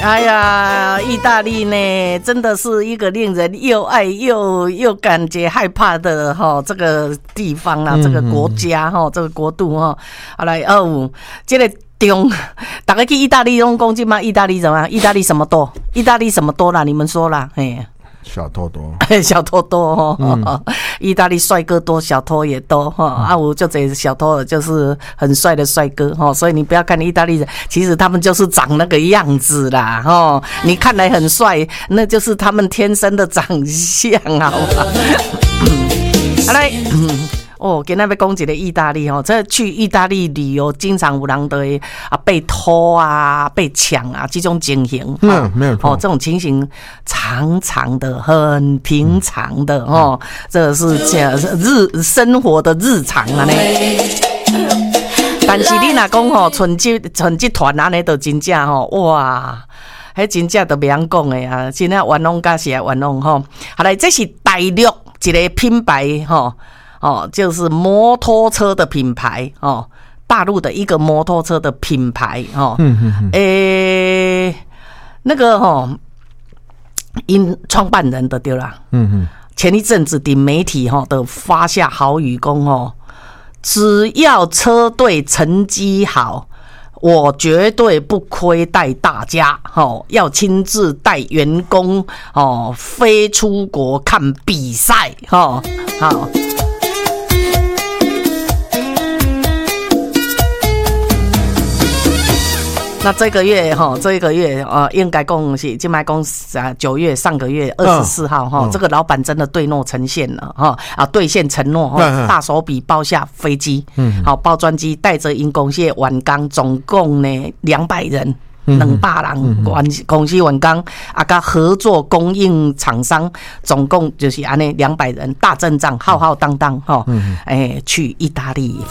哎呀，意大利呢，真的是一个令人又爱又感觉害怕的这个地方啦，这个国家这个国度好来这个大家去意大利拢讲这嘛，意大利怎么样？意大利什么多？意大利什么多啦？你们说啦， 小偷多， 小偷多意大利帅哥多，小偷也多我就这小偷就是很帅的帅哥所以你不要看意大利人，其实他们就是长那个样子啦你看来很帅，那就是他们天生的长相好吧？好来。今天要讲一个意大利这去意大利旅游，经常有人都会被偷啊、被抢啊这种情形。 没有错。 这种情形常常的、很平常的这是生活的日常啊呢。但是你若讲剩这团安尼，就真正哇，迄真正都袂晓讲的啊！真正玩弄甲是玩弄好来，这是大陆一个品牌就是摩托车的品牌大陆的一个摩托车的品牌那个因创办人的对啦，前一阵子的媒体都发下豪语讲只要车队成绩好，我绝对不亏待大家要亲自带员工飞出国看比赛好。那这个月应该讲是现在讲9月上个月24号这个老板真的对诺呈现了兑现承诺大手笔包下飞机包专机，带着因公司的员工总共呢200人。200人公司员工甲合作供应厂商，总共就是安尼200人，大阵仗，浩浩荡荡去意大利